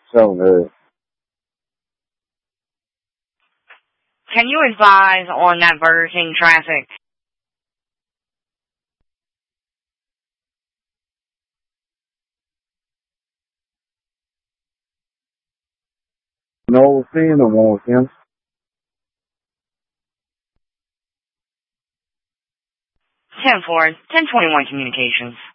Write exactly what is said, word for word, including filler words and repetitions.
So good. Can you advise on that Burger King traffic? No, seeing no more, Kim. ten four, ten twenty-one Communications.